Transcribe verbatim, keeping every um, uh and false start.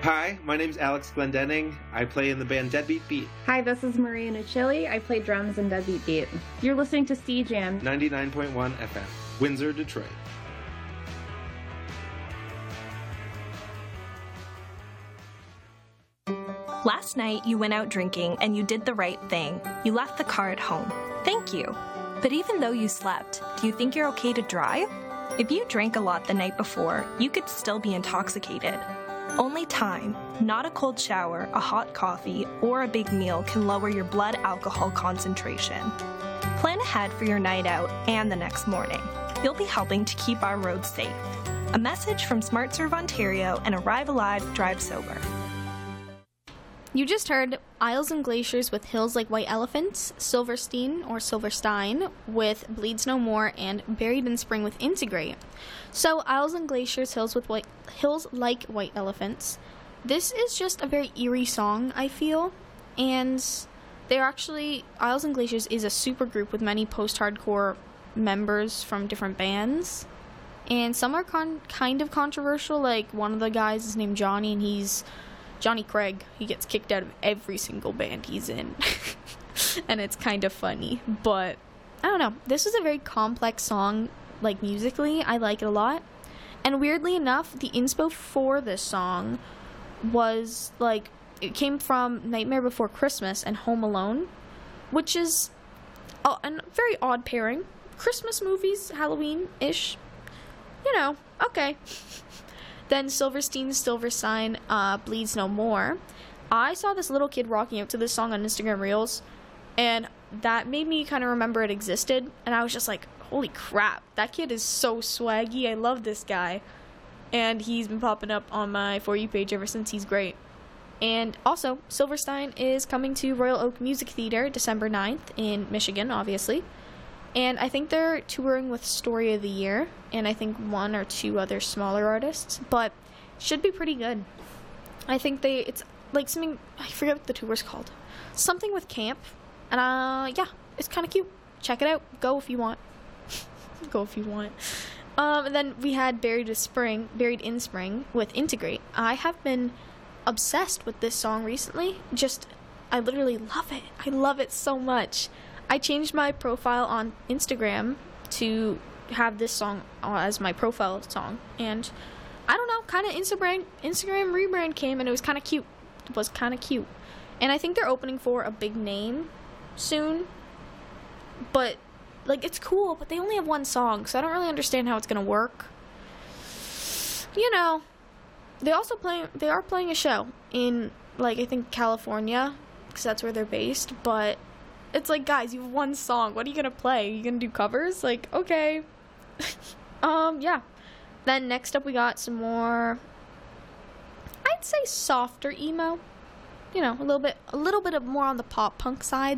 Hi, my name's Alex Glendenning. I play in the band Deadbeat Beat. Hi, this is Maria Nucilli. I play drums in Deadbeat Beat. You're listening to C Jam ninety-nine point one F M, Windsor, Detroit. Last night, you went out drinking and you did the right thing. You left the car at home. Thank you. But even though you slept, do you think you're okay to drive? If you drank a lot the night before, you could still be intoxicated. Only time, not a cold shower, a hot coffee, or a big meal can lower your blood alcohol concentration. Plan ahead for your night out and the next morning. You'll be helping to keep our roads safe. A message from SmartServe Ontario and Arrive Alive, Drive Sober. You just heard Isles and Glaciers with Hills Like White Elephants, Silverstein or Silverstein with Bleeds No More, and Buried in Spring with Integrate. So Isles and Glaciers, Hills with White, Hills Like White Elephants. This is just a very eerie song, I feel, and they're actually, Isles and Glaciers is a super group with many post-hardcore members from different bands, and some are con- kind of controversial. Like one of the guys is named Johnny, and he's Johnny Craig. He gets kicked out of every single band he's in. And it's kind of funny. But, I don't know. This is a very complex song, like, musically. I like it a lot. And weirdly enough, the inspo for this song was, like, it came from Nightmare Before Christmas and Home Alone, which is a, a very odd pairing. Christmas movies, Halloween-ish. You know, okay. Then Silverstein's Silverstein, uh, Bleeds No More. I saw this little kid rocking out to this song on Instagram Reels, and that made me kind of remember it existed, and I was just like, holy crap, that kid is so swaggy. I love this guy. And he's been popping up on my For You page ever since. He's great. And also, Silverstein is coming to Royal Oak Music Theater December ninth in Michigan, obviously. And I think they're touring with Story of the Year, and I think one or two other smaller artists, but should be pretty good. I think they, it's like something, I forget what the tour's called. Something with camp, and uh, yeah, it's kind of cute. Check it out. Go if you want. Go if you want. Um, and then we had Buried in Spring, Buried in Spring with Integrate. I have been obsessed with this song recently. Just, I literally love it. I love it so much. I changed my profile on Instagram to have this song as my profile song, and I don't know, kind of Instagram Instagram rebrand came, and it was kind of cute. It was kind of cute, and I think they're opening for a big name soon. But like, it's cool, but they only have one song, so I don't really understand how it's gonna work. You know, they also play. They are playing a show in, like, I think California, because that's where they're based, but it's like, guys, you have one song. What are you going to play? Are you going to do covers? Like, okay. um, yeah. Then next up we got some more, I'd say softer emo. You know, a little bit, a little bit of more on the pop punk side.